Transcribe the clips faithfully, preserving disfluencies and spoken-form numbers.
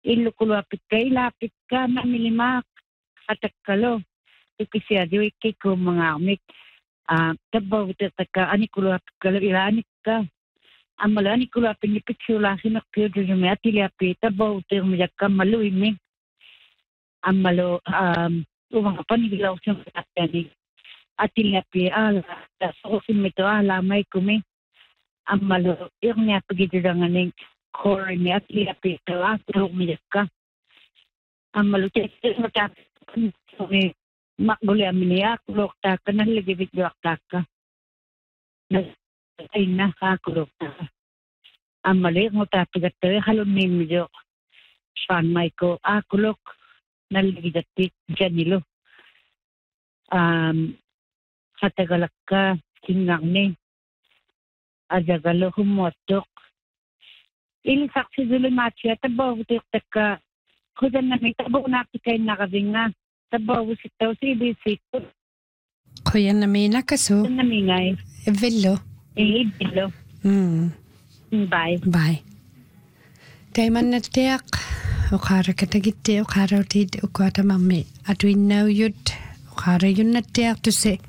Ilukulapit ka, ilapit ka, namilimak, katakalo. Ikisya, di wiki ko mga amik. Ah, tabaw ka, anikulapit ka, ilanik ka. Amala, anikulapit ni Pichula, sinakyo, jujumi, atiliapit, tabaw, tirmiyak ka, maluimig. Amalo, um, umang panigilaw siya matani. Atiliapit, ala, tasosin mito, ala, may kumi. Amalo, yung niya pagidiranganing core ni atiliapit, ala, tirmiyak ka. Amalo, tiyak, matapit, kumi, makbuli aminiya, kulok ta ka, naligibit yung ka. Ay na, kakulok ta ka. Amalo, yung matapit, halon ni medyo, saan may ko, ah, kulok, naligidati janilo um katagalak ka singang ni ajagalo humotok ili saksi dulu machi tabaw tik taka kudan na may tabaw na kay nakabinga tabaw sitaw si bisik kuya na may nakaso na mingay evello eh evello mm bye bye Daiman na tiyak ukara katagiti ukara utid ukwata mami atuin na yud ukara yun na tiyak to se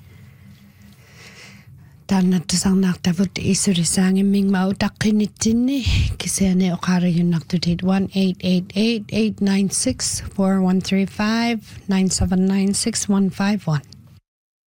dan na tasang naktavut isurisang iming mautak kinitini kasi ane ukara yun naktutid one eight eight eight eight nine six four one three five nine seven nine six one five one